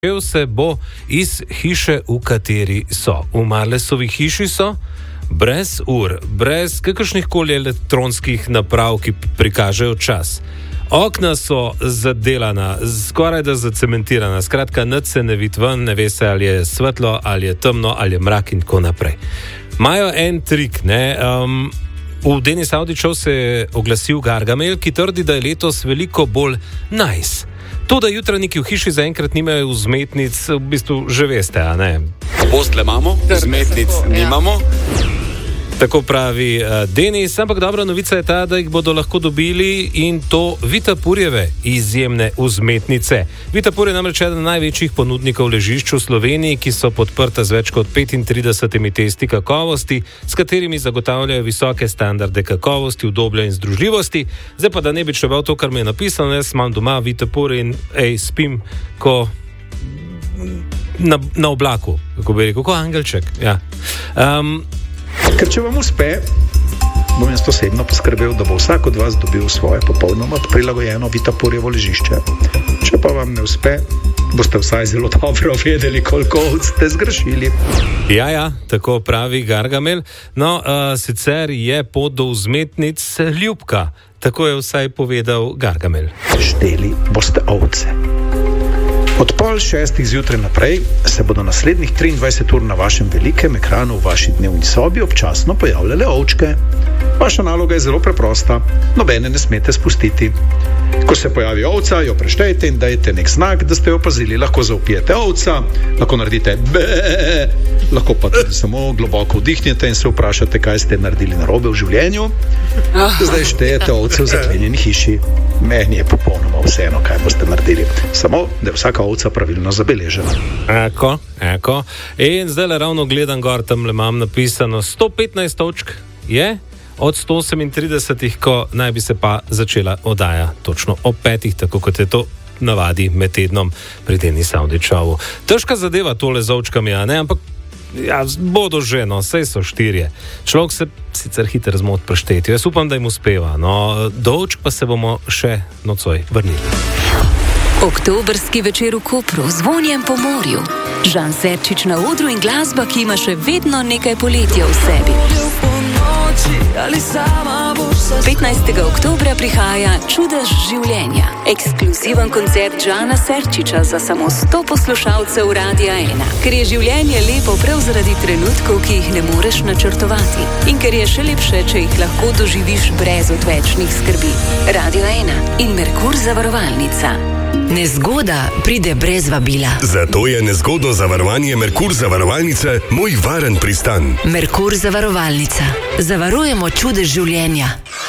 se bo iz hiše, v kateri so. V Marlesovi hiši so brez ur, brez kakršnih koli elektronskih naprav, ki prikažejo čas. Okna so zadelana, skoraj da zacementirana, skratka, nič se ne vidi ven, ne ve se, ali je svetlo, ali je temno, ali je mrak in tako naprej. Imajo en trik, ne? V Denis Avdićev se je oglasil Gargamel, ki trdi, da je letos veliko bolj nice. To, da jutranjiki v hiši zaenkrat nimajo vzmetnic, v bistvu že veste, a ne? Postle imamo, vzmetnic nimamo. Tako pravi Denis, ampak dobra novica je ta, da jih bodo lahko dobili in to Vitapurjeve izjemne vzmetnice. Vitapur je namreč eden največjih ponudnikov ležišč v Sloveniji, ki so podprta z več kot 35 testi kakovosti, s katerimi zagotavljajo visoke standarde kakovosti, udobja in združljivosti. Zdaj pa, da ne bi čeval to, kar mi je napisano, jaz imam doma Vitapur in spim, ko na oblaku, kako bi rekel, kot angelček. Ja. Ker če vam uspe, bom jaz osebno poskrbel, da bo vsak od vas dobil svoje popolnoma prilagojeno Vitapurjevo ležišče. Če pa vam ne uspe, boste vsaj zelo dobro vedeli, koliko ste zgrešili. Ja, tako pravi Gargamel. No, sicer je pot do vzmetnic ljubka, tako je vsaj povedal Gargamel. Šteli boste ovce. Od 5:30 zjutraj naprej se bodo naslednjih 23 ur na vašem velikem ekranu v vaši dnevni sobi občasno pojavljale ovčke. Vaša naloga je zelo preprosta, nobene ne smete spustiti. Ko se pojavi ovca, jo preštejte in dajte nek znak, da ste jo opazili. Lahko zaupijete ovca, lahko naredite be, lahko pa tudi samo globoko vdihnete in se vprašate, kaj ste naredili narobe v življenju. Zdaj štejete ovce v zaklenjeni hiši. Meni je popolnoma vseeno, kaj boste naredili. Samo, da je vsaka ovca pravilno zabeležena. Eko. In zdaj le ravno gledam gor, tam le imam napisano 115 točk je od 138, ko naj bi se pa začela oddaja točno ob 5, tako kot je to navadi med tednom pri Denis Avdićevu. Težka zadeva tole z ovčkami, a ne, ampak ja, bodo že, no, sej so 4. Človek se sicer hitro zmot prešteti. Jaz upam, da jim uspeva, no, do ovčk pa se bomo še nocoj vrnili. Oktobrski večer v Kopru z vonjem po morju. Žan Serčič na odru in glasba, ki ima še vedno nekaj poletja v sebi. 15. oktobra prihaja Čudež življenja. Ekskluziven koncert Žana Serčiča za samo 100 poslušalcev Radia 1. Ker je življenje lepo prav zaradi trenutkov, ki jih ne moreš načrtovati. In ker je še lepše, če jih lahko doživiš brez odvečnih skrbi. Radio 1 in Merkur zavarovalnica. Nezgoda pride brez vabila. Zato je nezgodno zavarovanje Merkur zavarovalnice moj varen pristan. Merkur zavarovalnica. Zavarujemo čudež življenja.